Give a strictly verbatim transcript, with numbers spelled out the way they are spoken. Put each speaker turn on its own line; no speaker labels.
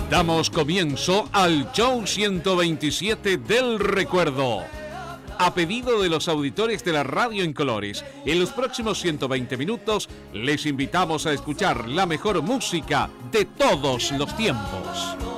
Damos comienzo al Show ciento veintisiete del Recuerdo. A pedido de los auditores de la radio en colores, en los próximos ciento veinte minutos les invitamos a escuchar la mejor música de todos los tiempos.